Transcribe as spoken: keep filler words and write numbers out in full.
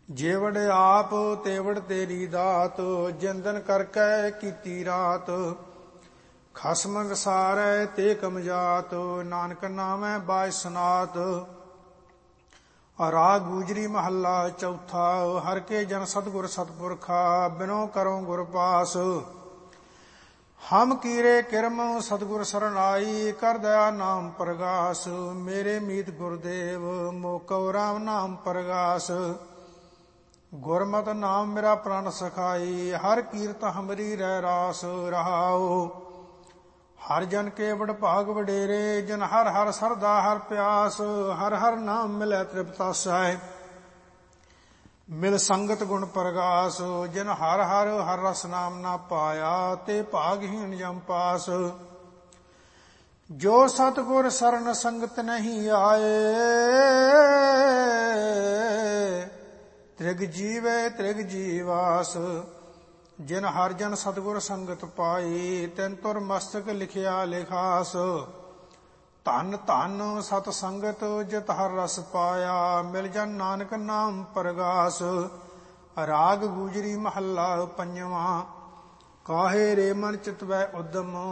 ਜੇਵੜ ਆਪ ਤੇਵੜ ਤੇਰੀ ਦਾਤ, ਜਿੰਦਨ ਕਰਕੇ ਕੀਤੀ ਰਾਤ। ਖਸਮ ਵਿਸਾਰੈ ਤੇ ਕਮਜਾਤ, ਨਾਨਕ ਨਾਮੈ ਬਾਜ ਸਨਾਤ। ਰਾਗ ਗੂਜਰੀ ਮਹੱਲਾ ਚੌਥਾ। ਹਰ ਕੇ ਜਨ ਸਤਿਗੁਰ ਸਤਿਪੁਰਖਾ, ਬਿਨੋ ਕਰੋ ਗੁਰ ਪਾਸ। ਹਮ ਕੀਰੇ ਕਿਰਮ ਸਤਿਗੁਰ ਸਰਨਾਈ, ਕਰ ਦਇਆ ਨਾਮ ਪ੍ਰਗਾਸ। ਮੇਰੇ ਮੀਤ ਗੁਰਦੇਵ ਮੋਕਉ ਰਾਮ ਨਾਮ ਪ੍ਰਗਾਸ। ਗੁਰਮਤਿ ਨਾਮ ਮੇਰਾ ਪ੍ਰਣ ਸਖਾਈ, ਹਰ ਕੀਰਤ ਹਮਰੀ ਰਹਿ ਰਾਸ। ਰਹਾਉ ਹਰ ਜਨ ਕੇ ਵਡ ਭਾਗ ਵਡੇਰੇ, ਜਨ ਹਰ ਹਰ ਸਰਦਾ ਹਰ ਪਿਆਸ। ਹਰ ਹਰ ਨਾਮ ਮਿਲੈ ਤ੍ਰਿਪਤਾਸੈ, ਮਿਲ ਸੰਗਤ ਗੁਣ ਪ੍ਰਗਾਸ। ਜਿਨ ਹਰ ਹਰ ਹਰ ਰਸ ਨਾਮ ਨਾ ਪਾਇਆ, ਤੇ ਭਾਗਹੀਣ ਜਮ ਪਾਸ। ਜੋ ਸਤਿਗੁਰ ਸਰਨ ਸੰਗਤ ਨਹੀਂ ਆਏ, ਤ੍ਰਿਗ ਜੀਵੇ ਤ੍ਰਿਗ ਜੀਵਾਸ। ਜਿਨ ਹਰ ਜਨ ਸਤਿਗੁਰ ਸੰਗਤ ਪਾਈ, ਤਿਨ ਤੁਰ ਮਸਤਕ ਲਿਖਿਆ ਲਿਖਾਸ। ਧਨ ਧਨ ਸਤ ਸੰਗਤ ਜਿਤ ਹਰ ਰਸ ਪਾਇਆ, ਮਿਲ ਜਨ ਨਾਨਕ ਨਾਮ ਪ੍ਰਗਾਸ। ਰਾਗ ਗੂਜਰੀ ਮਹੱਲਾ ਪੰਜਵਾਂ। ਕਾਹੇ ਰੇ ਮਨ ਚਿਤਵੈ ਉਦਮ,